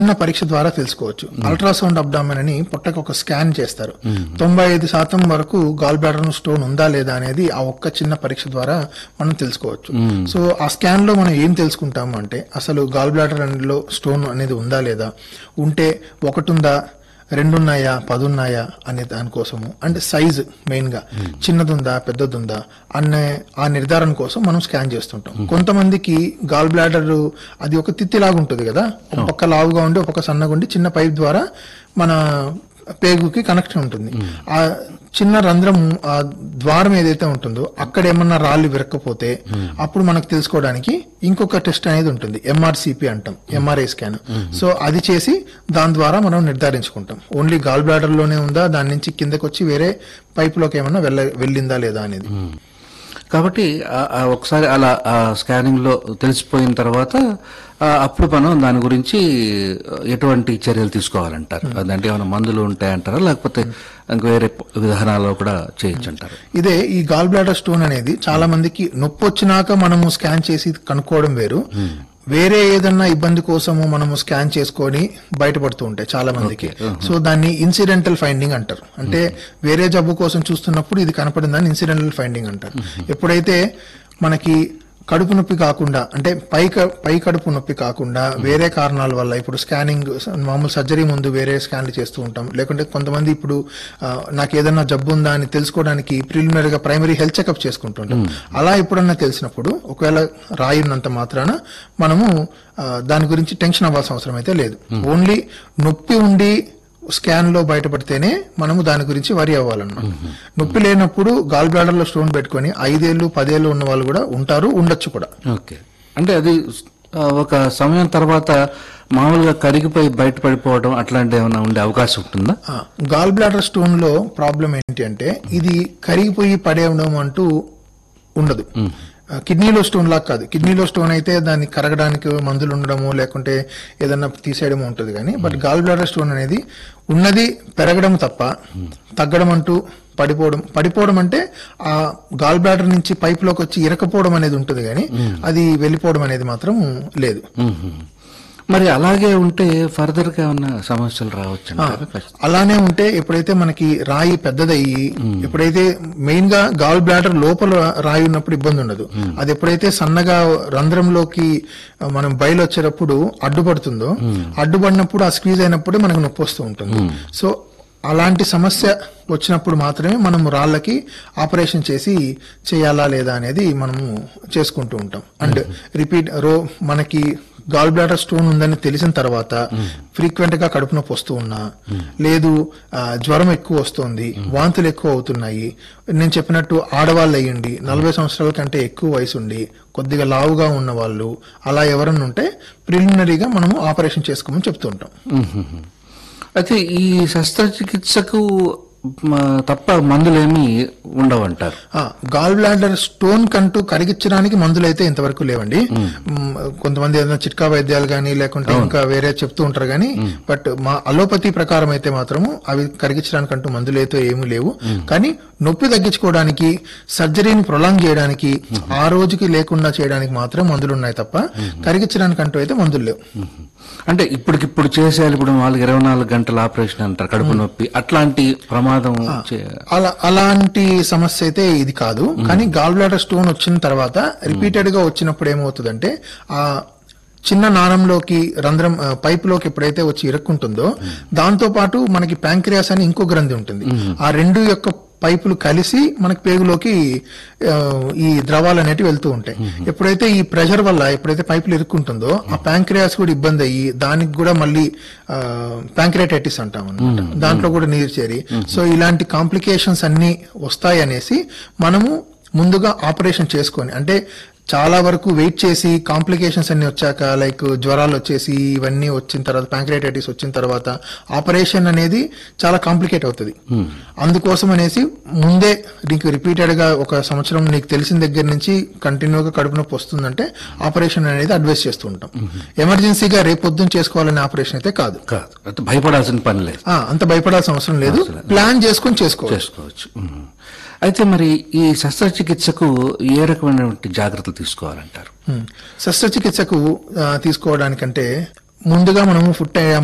చిన్న పరీక్ష ద్వారా తెలుసుకోవచ్చు. అల్ట్రాసౌండ్ అబ్డామిన్ అని పొట్టకు ఒక స్కాన్ చేస్తారు. 95% వరకు గాల్ బ్లాడర్ స్టోన్ ఉందా లేదా అనేది ఆ ఒక్క చిన్న పరీక్ష ద్వారా మనం తెలుసుకోవచ్చు. సో ఆ స్కాన్ లో మనం ఏం తెలుసుకుంటాము అంటే అసలు గాల్ బ్లాడర్ లో స్టోన్ అనేది ఉందా లేదా, ఉంటే 1 ఉందా, 2 ఉన్నాయా, 10 ఉన్నాయా అనే దానికోసము, అంటే సైజు మెయిన్ గా చిన్నదుందా పెద్దదుందా అనే ఆ నిర్ధారణ కోసం మనం స్కాన్ చేస్తుంటాం. కొంతమందికి గాల్ బ్లాడర్ అది ఒక తిత్తిలాగా ఉంటుంది కదా, ఒక పక్క లావుగా ఉండి ఒక పక్క సన్నగా ఉండి చిన్న పైప్ ద్వారా మన పేగుకి కనెక్షన్ ఉంటుంది. ఆ చిన్న రంధ్రం, ఆ ద్వారం ఏదైతే ఉంటుందో అక్కడ ఏమన్నా రాళ్ళు విరక్కపోతే అప్పుడు మనకు తెలుసుకోవడానికి ఇంకొక టెస్ట్ అనేది ఉంటుంది, ఎంఆర్సిపి అంటాం, ఎంఆర్ఐ స్కాన్. సో అది చేసి దాని ద్వారా మనం నిర్ధారించుకుంటాం ఓన్లీ గాల్ బ్లాడర్ లోనే ఉందా, దాని నుంచి కిందకి వచ్చి వేరే పైపులోకి ఏమన్నా వెళ్ళిందా లేదా అనేది. కాబట్టి ఒకసారి అలా స్కానింగ్ లో తెలిసిపోయిన తర్వాత అప్పుడు మనం దాని గురించి ఎటువంటి చర్యలు తీసుకోవాలంటారు? అదంటే ఏమైనా మందులు ఉంటాయంటారా, లేకపోతే వేరే విధానాల్లో కూడా చేయొచ్చు అంటారు? ఇదే ఈ గాల్ బ్లాడర్ స్టోన్ అనేది చాలా మందికి నొప్పి వచ్చినాక మనము స్కాన్ చేసి కనుక్కోవడం వేరు, వేరే ఏదన్నా ఇబ్బంది కోసము మనము స్కాన్ చేసుకొని బయటపడుతూ ఉంటాయి చాలా మందికి. సో దాన్ని ఇన్సిడెంటల్ ఫైండింగ్ అంటారు. అంటే వేరే జబ్బు కోసం చూస్తున్నప్పుడు ఇది కనపడిందని ఇన్సిడెంటల్ ఫైండింగ్ అంటారు. ఎప్పుడైతే మనకి కడుపు నొప్పి కాకుండా, అంటే పై కడుపు నొప్పి కాకుండా వేరే కారణాల వల్ల, ఇప్పుడు స్కానింగ్ మామూలు సర్జరీ ముందు వేరే స్కాన్లు చేస్తూ ఉంటాం, లేకుంటే కొంతమంది ఇప్పుడు నాకు ఏదన్నా జబ్బు ఉందా అని తెలుసుకోవడానికి ప్రిలిమినరీగా ప్రైమరీ హెల్త్ చెకప్ చేసుకుంటుంటాం. అలా ఎప్పుడన్నా తెలిసినప్పుడు ఒకవేళ రాయి ఉన్నంత మాత్రాన మనము దాని గురించి టెన్షన్ అవ్వాల్సిన అవసరం అయితే లేదు. ఓన్లీ నొప్పి ఉండి స్కాన్ లో బయటపడితేనే మనము దాని గురించి వరి అవ్వాలన్నమాట. నొప్పి లేనప్పుడు గాల్ బ్లాడర్ లో స్టోన్ పెట్టుకుని 5 ఏళ్ళు 10 ఏళ్ళు ఉన్న వాళ్ళు కూడా ఉంటారు, ఉండొచ్చు కూడా. ఓకే, అంటే అది ఒక సమయం తర్వాత మామూలుగా కరిగిపోయి బయటపడిపోవడం అట్లాంటి ఏమైనా ఉండే అవకాశం ఉంటుందా? గాల్ బ్లాడర్ స్టోన్ లో ప్రాబ్లం ఏంటి అంటే ఇది కరిగిపోయి పడేయడం అంటూ ఉండదు. కిడ్నీలో స్టోన్ లాగా కాదు. కిడ్నీలో స్టోన్ అయితే దాన్ని కరగడానికి మందులు ఉండడము లేకుంటే ఏదన్నా తీసేయడము ఉంటుంది కానీ, బట్ గాల్ బ్లాడర్ స్టోన్ అనేది ఉన్నది పెరగడం తప్ప తగ్గడం అంటూ పడిపోవడం అంటే ఆ గాల్ బ్లాడర్ నుంచి పైపులోకి వచ్చి ఇరకపోవడం అనేది ఉంటుంది కానీ అది వెళ్ళిపోవడం అనేది మాత్రం లేదు. మరి అలాగే ఉంటే ఫర్దర్ గా ఏమన్నా సమస్యలు రావచ్చు? అలానే ఉంటే ఎప్పుడైతే మనకి రాయి పెద్దదయ్యి, ఎప్పుడైతే మెయిన్ గా గాల్ బ్లాడర్ లోపల రాయి ఉన్నప్పుడు ఇబ్బంది ఉండదు. అది ఎప్పుడైతే సన్నగా రంధ్రంలోకి మనం బయలు వచ్చేటప్పుడు అడ్డుపడుతుందో, అడ్డుపడినప్పుడు ఆ స్క్వీజ్ అయినప్పుడే మనకు నొప్పి వస్తూ ఉంటుంది. సో అలాంటి సమస్య వచ్చినప్పుడు మాత్రమే మనం రాళ్ళకి ఆపరేషన్ చేయాలా లేదా అనేది మనము చేసుకుంటూ ఉంటాం. అండ్ మనకి గాల్ బ్లాడర్ స్టోన్ ఉందని తెలిసిన తర్వాత ఫ్రీక్వెంట్ గా కడుపు నొప్పి వస్తూ ఉన్నా, లేదు జ్వరం ఎక్కువ వస్తుంది, వాంతులు ఎక్కువ అవుతున్నాయి, నేను చెప్పినట్టు ఆడవాళ్ళు అయ్యండి, 40 సంవత్సరాల కంటే ఎక్కువ వయసు ఉండి కొద్దిగా లావుగా ఉన్న వాళ్ళు, అలా ఎవరన్నా ఉంటే ప్రిలిమినరీగా మనము ఆపరేషన్ చేసుకోమని చెప్తూ ఉంటాం. అయితే ఈ శస్త్రచికిత్సకు తప్ప మందులేమి ఉండవంటారు? గాల్ బ్లాడర్ స్టోన్ కంటూ కరిగించడానికి మందులు అయితే ఇంతవరకు లేవండి. కొంతమంది ఏదైనా చిట్కా వైద్యాలు గానీ లేకుంటే ఇంకా వేరే చెప్తూ ఉంటారు గానీ, బట్ మా అలోపతి ప్రకారం అయితే మాత్రము అవి కరిగించడానికి అంటూ మందులు అయితే ఏమీ లేవు. కానీ నొప్పి తగ్గించుకోవడానికి, సర్జరీని ప్రొలాంగ్ చేయడానికి, ఆ రోజుకి లేకుండా చేయడానికి మాత్రం మందులు ఉన్నాయి తప్ప కరిగించడానికి అంటూ అయితే మందులు లేవు. అంటే ఇప్పటికిప్పుడు చేసేయాలి, ఇప్పుడు వాళ్ళకి 24 గంటల ఆపరేషన్ అంటారు కడుపు నొప్పి, అట్లాంటి ప్రమాదం అలాంటి సమస్య అయితే ఇది కాదు. కానీ గాల్ బ్లాడర్ స్టోన్ వచ్చిన తర్వాత రిపీటెడ్ గా వచ్చినప్పుడు ఏమవుతుందంటే ఆ చిన్న నాళంలోకి రంధ్రం పైపులోకి ఎప్పుడైతే వచ్చి ఇరుక్కుంటుందో దాంతో పాటు మనకి ప్యాంక్రియాస్ అని ఇంకో గ్రంథి ఉంటుంది. ఆ రెండు యొక్క పైపులు కలిసి మనకి పేగులోకి ఈ ద్రవాలు అనేవి వెళ్తూ ఉంటాయి. ఎప్పుడైతే ఈ ప్రెషర్ వల్ల ఎప్పుడైతే పైపులు ఇరుక్కుంటుందో ఆ ప్యాంక్రియాస్ కూడా ఇబ్బంది అయ్యి దానికి కూడా మళ్ళీ ప్యాంక్రియాటైటిస్ అంటాం అన్నమాట, దాంట్లో కూడా నీరు చేరి, సో ఇలాంటి కాంప్లికేషన్స్ అన్ని వస్తాయి అనేసి మనము ముందుగా ఆపరేషన్ చేసుకొని, అంటే చాలా వరకు వెయిట్ చేసి కాంప్లికేషన్స్ అన్ని వచ్చాక లైక్ జ్వరాలు వచ్చేసి ఇవన్నీ వచ్చిన తర్వాత, ప్యాంక్రియాటైటిస్ వచ్చిన తర్వాత ఆపరేషన్ అనేది చాలా కాంప్లికేట్ అవుతుంది. అందుకోసం అనేసి ముందే నీకు రిపీటెడ్ గా 1 సంవత్సరం నీకు తెలిసిన దగ్గర నుంచి కంటిన్యూగా కడుపు నొప్పి వస్తుందంటే ఆపరేషన్ అనేది అడ్వైస్ చేస్తూ ఉంటాం. ఎమర్జెన్సీగా రేపొద్దున చేసుకోవాలనే ఆపరేషన్ అయితే కాదు. భయపడాల్సిన పని లేదు, అంత భయపడాల్సిన అవసరం లేదు, ప్లాన్ చేసుకొని చేసుకోవచ్చు. అయితే మరి ఈ శస్త్రచికిత్సకు ఏ రకమైనటువంటి జాగ్రత్తలు తీసుకోవాలంటారు? శస్త్రచికిత్సకు తీసుకోవడానికంటే ముందుగా మనము ఫుడ్